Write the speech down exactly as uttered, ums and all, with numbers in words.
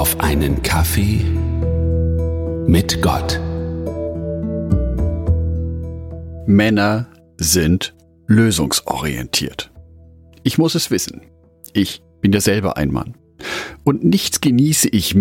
auf einen Kaffee mit Gott. Männer sind lösungsorientiert. Ich muss es wissen. Ich bin ja selber ein Mann. Und nichts genieße ich